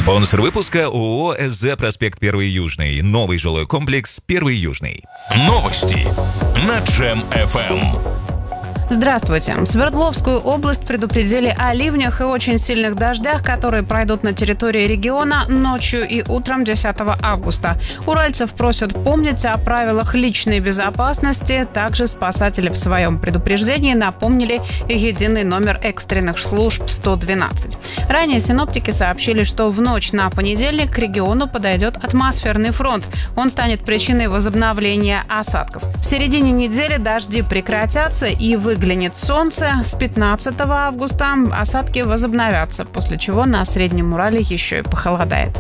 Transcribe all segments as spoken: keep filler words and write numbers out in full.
Спонсор выпуска ООО «СЗ Проспект Первый Южный». Новый жилой комплекс «Первый Южный». Новости на Джем эф эм. Здравствуйте. Свердловскую область предупредили о ливнях и очень сильных дождях, которые пройдут на территории региона ночью и утром десятого августа. Уральцев просят помнить о правилах личной безопасности. Также спасатели в своем предупреждении напомнили единый номер экстренных служб сто двенадцать. Ранее синоптики сообщили, что в ночь на понедельник к региону подойдет атмосферный фронт. Он станет причиной возобновления осадков. В середине недели дожди прекратятся и выглянет солнце. С пятнадцатого августа осадки возобновятся, после чего на Среднем Урале еще и похолодает.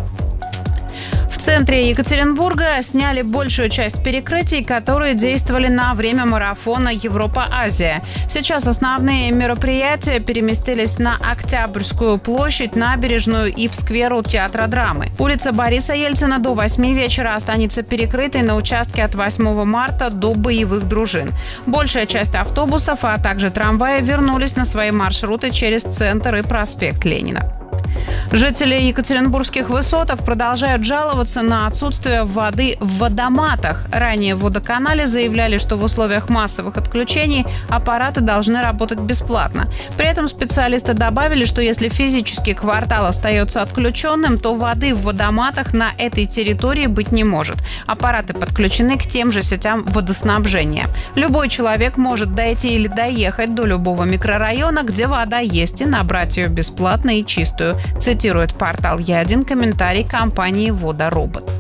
В центре Екатеринбурга сняли большую часть перекрытий, которые действовали на время марафона Европа-Азия. Сейчас основные мероприятия переместились на Октябрьскую площадь, Набережную и в сквер у Театра драмы. Улица Бориса Ельцина до восьми вечера останется перекрытой на участке от восьмого марта до боевых дружин. Большая часть автобусов, а также трамваи вернулись на свои маршруты через центр и проспект Ленина. Жители екатеринбургских высоток продолжают жаловаться на отсутствие воды в водоматах. Ранее в водоканале заявляли, что в условиях массовых отключений аппараты должны работать бесплатно. При этом специалисты добавили, что если физически квартал остается отключенным, то воды в водоматах на этой территории быть не может. Аппараты подключены к тем же сетям водоснабжения. Любой человек может дойти или доехать до любого микрорайона, где вода есть, и набрать ее бесплатно и чистую. Цитирует портал Е один комментарий компании «Водоробот».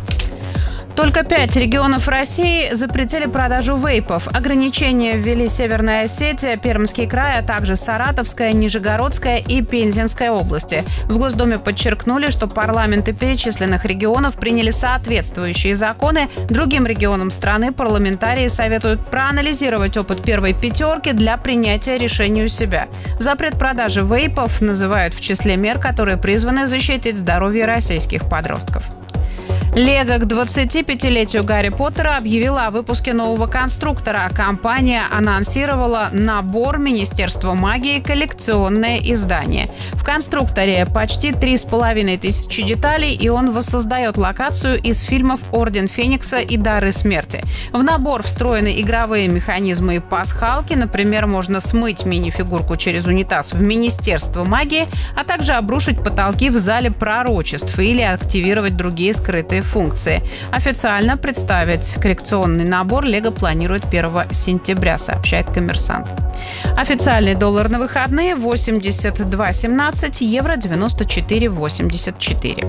Только пять регионов России запретили продажу вейпов. Ограничения ввели Северная Осетия, Пермский край, а также Саратовская, Нижегородская и Пензенская области. В Госдуме подчеркнули, что парламенты перечисленных регионов приняли соответствующие законы. Другим регионам страны парламентарии советуют проанализировать опыт первой пятерки для принятия решения у себя. Запрет продажи вейпов называют в числе мер, которые призваны защитить здоровье российских подростков. Лего к двадцатипятилетию Гарри Поттера объявила о выпуске нового конструктора. Компания анонсировала набор Министерства магии коллекционное издание. В конструкторе почти три с половиной тысячи деталей, и он воссоздает локацию из фильмов «Орден Феникса» и «Дары смерти». В набор встроены игровые механизмы и пасхалки. Например, можно смыть мини-фигурку через унитаз в Министерство магии, а также обрушить потолки в зале пророчеств или активировать другие скрытые функции. Официально представить коллекционный набор Лего планирует первого сентября, сообщает «Коммерсант». Официальный доллар на выходные восемьдесят два семнадцать, евро девяносто четыре восемьдесят четыре.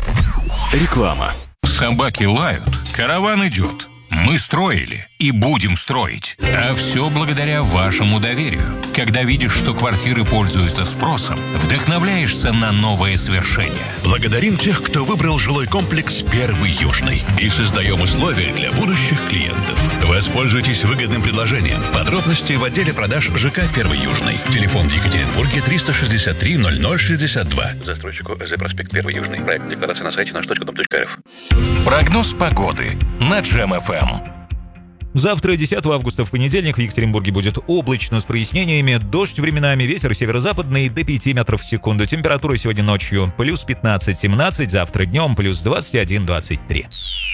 Реклама. Собаки лают, караван идет. Мы строили и будем строить. А все благодаря вашему доверию. Когда видишь, что квартиры пользуются спросом, вдохновляешься на новые свершения. Благодарим тех, кто выбрал жилой комплекс «Первый Южный». И создаем условия для будущих клиентов. Воспользуйтесь выгодным предложением. Подробности в отделе продаж ЖК «Первый Южный». Телефон в Екатеринбурге триста шестьдесят три ноль ноль шестьдесят два. Застройщику ЭЗ Проспект Первый Южный. Проект декларации на сайте наш точка дом точка эр эф. Прогноз погоды на Джем эф эм. Завтра, десятого августа, в понедельник, в Екатеринбурге будет облачно с прояснениями, дождь временами, ветер северо-западный до пяти метров в секунду. Температура сегодня ночью плюс пятнадцать-семнадцать, завтра днем плюс двадцать один-двадцать три.